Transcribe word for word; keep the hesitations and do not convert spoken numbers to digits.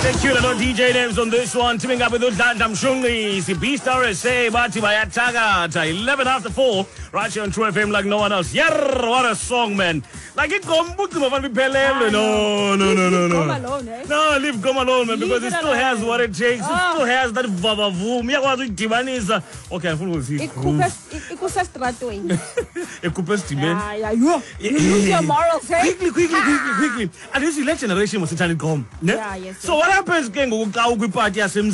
Thank you, no D J names on this one. Teaming up with Udlandla Mshunqisi, B-Star S A, Bati Bayatakata, eleven after four, right here on True F M like no one else. Yarr, what a song, man. Like it come put them on Pelele. No, no, no, no, no. Come alone, eh? No, leave come alone, man, Leave because it it still alone. has what it takes. It Oh. still has that vavavoom. Yakwazi udibanisa. Okay, I follow see. Ikusestratweni. Ekupe Steven. Yeah, yeah, you. You lose your morals, eh? Quickly, quickly, quickly, quickly. And this election generation was sitting at home. Yeah, yes, So what happens ke ngoku xa ukwi party yasemzini